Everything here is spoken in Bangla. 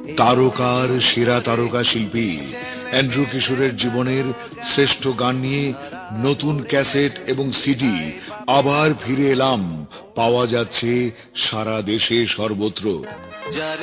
তারকার সেরা তারকা শিল্পী অ্যান্ড্রু কিশোরের জীবনের শ্রেষ্ঠ গান নিয়ে নতুন ক্যাসেট এবং সিডি আবার ফিরে এলাম। পাওয়া যাচ্ছে সারা দেশে সর্বত্র।